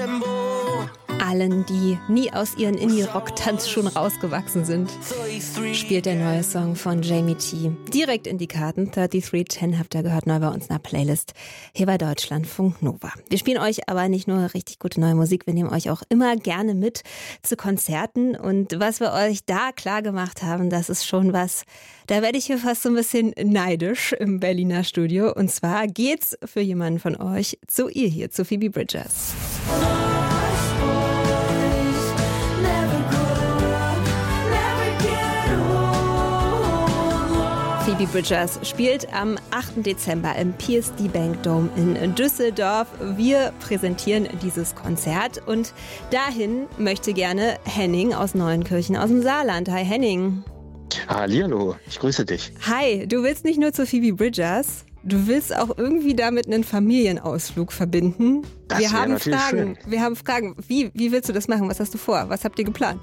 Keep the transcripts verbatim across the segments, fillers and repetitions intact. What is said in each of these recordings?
Allen, die nie aus ihren Indie-Rock-Tanzschuhen rausgewachsen sind, spielt der neue Song von Jamie T. direkt in die Karten. dreiunddreißig zehn habt ihr gehört, neu bei uns in der Playlist hier bei Deutschlandfunk Nova. Wir spielen euch aber nicht nur richtig gute neue Musik, wir nehmen euch auch immer gerne mit zu Konzerten. Und was wir euch da klar gemacht haben, das ist schon was, da werde ich hier fast so ein bisschen neidisch im Berliner Studio. Und zwar geht's für jemanden von euch zu ihr hier, zu Phoebe Bridgers. Phoebe Bridgers spielt am achten Dezember im P S D Bank Dome in Düsseldorf. Wir präsentieren dieses Konzert und dahin möchte gerne Henning aus Neuenkirchen aus dem Saarland. Hi Henning. Hallihallo, ich grüße dich. Hi, du willst nicht nur zu Phoebe Bridgers, du willst auch irgendwie damit einen Familienausflug verbinden. Das wir haben natürlich Fragen. schön. Wir haben Fragen. Wie, wie willst du das machen? Was hast du vor? Was habt ihr geplant?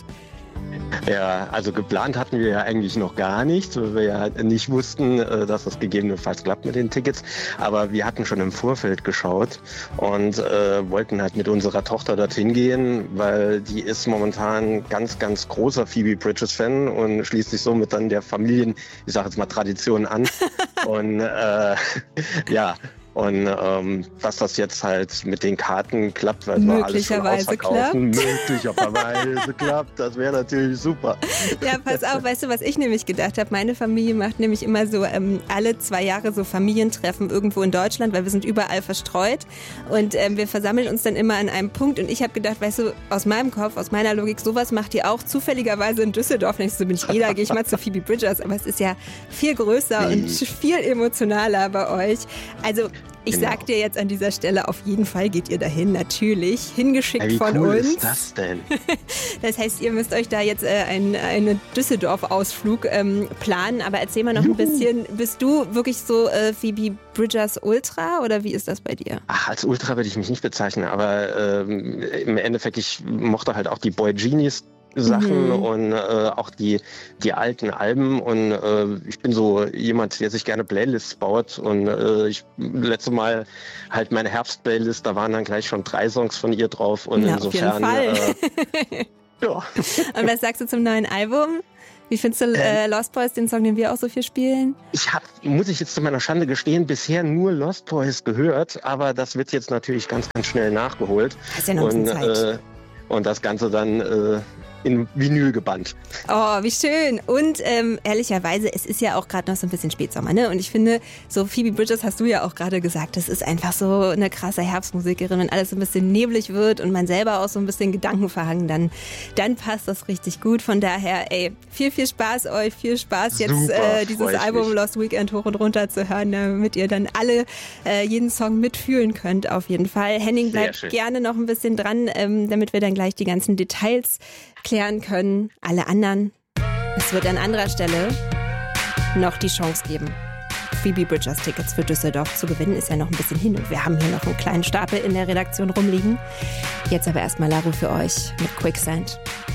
Ja, also geplant hatten wir ja eigentlich noch gar nichts, weil wir ja halt nicht wussten, dass das gegebenenfalls klappt mit den Tickets. Aber wir hatten schon im Vorfeld geschaut und äh, wollten halt mit unserer Tochter dorthin gehen, weil die ist momentan ganz, ganz großer Phoebe Bridgers-Fan und schließt sich somit dann der Familien, ich sage jetzt mal Tradition an. und äh, ja. Und ähm, dass das jetzt halt mit den Karten klappt, weil es war alles schon ausverkauft. Möglicherweise klappt, das wäre natürlich super. Ja, pass auf, weißt du, was ich nämlich gedacht habe? Meine Familie macht nämlich immer so ähm, alle zwei Jahre so Familientreffen irgendwo in Deutschland, weil wir sind überall verstreut und ähm, wir versammeln uns dann immer an einem Punkt und ich habe gedacht, weißt du, aus meinem Kopf, aus meiner Logik, sowas macht ihr auch zufälligerweise in Düsseldorf. Nicht so bin ich eh da, gehe ich mal zu Phoebe Bridgers, aber es ist ja viel größer und viel emotionaler bei euch. Also ich genau. sag dir jetzt an dieser Stelle, auf jeden Fall geht ihr dahin, natürlich. Hingeschickt hey, wie von cool uns. Ist das denn? Das heißt, ihr müsst euch da jetzt äh, einen eine Düsseldorf-Ausflug ähm, planen. Aber erzähl mal noch Juhu. ein bisschen, bist du wirklich so äh, Phoebe Bridgers Ultra oder wie ist das bei dir? Ach, als Ultra würde ich mich nicht bezeichnen, aber ähm, im Endeffekt, ich mochte halt auch die Boy Genies Sachen mhm. und äh, auch die, die alten Alben und äh, ich bin so jemand, der sich gerne Playlists baut und äh, ich letzte Mal halt meine Herbst-Playlist, da waren dann gleich schon drei Songs von ihr drauf und ja, insofern auf jeden Fall. Äh, ja. Und was sagst du zum neuen Album? Wie findest du äh, Lost Boys, den Song, den wir auch so viel spielen? Ich habe, muss ich jetzt zu meiner Schande gestehen, bisher nur Lost Boys gehört, aber das wird jetzt natürlich ganz, ganz schnell nachgeholt. Das ist ja noch ein bisschen Zeit. Äh, und das Ganze dann äh, in Vinyl gebannt. Oh, wie schön. Und ähm, ehrlicherweise, es ist ja auch gerade noch so ein bisschen Spätsommer, ne? Und ich finde, so Phoebe Bridgers hast du ja auch gerade gesagt, das ist einfach so eine krasse Herbstmusikerin. Wenn alles so ein bisschen neblig wird und man selber auch so ein bisschen Gedanken verhangen, dann, dann passt das richtig gut. Von daher, ey, viel, viel Spaß euch, viel Spaß jetzt Super, äh, dieses Album mich. Lost Weekend hoch und runter zu hören, damit ihr dann alle äh, jeden Song mitfühlen könnt auf jeden Fall. Henning bleibt gerne noch ein bisschen dran, ähm, damit wir dann gleich die ganzen Details klären können. Alle anderen, es wird an anderer Stelle noch die Chance geben, Phoebe Bridgers Tickets für Düsseldorf zu gewinnen. Ist ja noch ein bisschen hin und wir haben hier noch einen kleinen Stapel in der Redaktion rumliegen. Jetzt aber erstmal Laru für euch mit Quicksand.